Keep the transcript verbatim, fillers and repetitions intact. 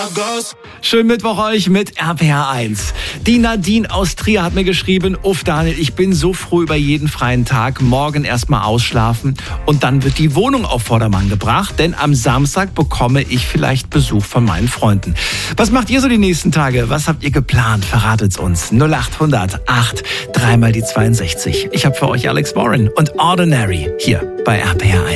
Schönen Mittwoch euch mit R P R eins. Die Nadine aus Trier hat mir geschrieben, uff Daniel, ich bin so froh über jeden freien Tag, morgen erstmal ausschlafen und dann wird die Wohnung auf Vordermann gebracht, denn am Samstag bekomme ich vielleicht Besuch von meinen Freunden. Was macht ihr so die nächsten Tage? Was habt ihr geplant? Verratet's uns. null acht hundert acht, dreimal die zweiundsechzig. Ich habe für euch Alex Warren und Ordinary hier bei R P R eins.